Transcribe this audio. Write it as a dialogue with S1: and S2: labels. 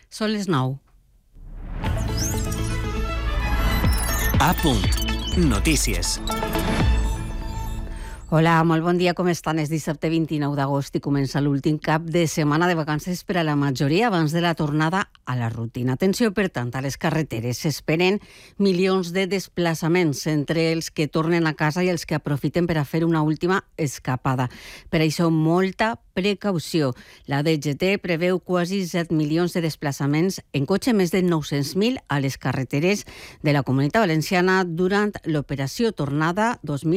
S1: Són les 9.
S2: A punt. Notícies.
S1: Hola, molt bon dia, com estan? És dissabte 29 d'agost i comença l'últim cap de setmana de vacances per a la majoria abans de la tornada a la rutina. Atenció, per tant, a les carreteres. S'esperen milions de desplaçaments entre els que tornen a casa i els que aprofiten per a fer una última escapada. Per això, molta precaució. La DGT preveu quasi 7 milions de desplaçaments en cotxe, més de 900.000 a les carreteres de la Comunitat Valenciana durant l'operació Tornada 2020.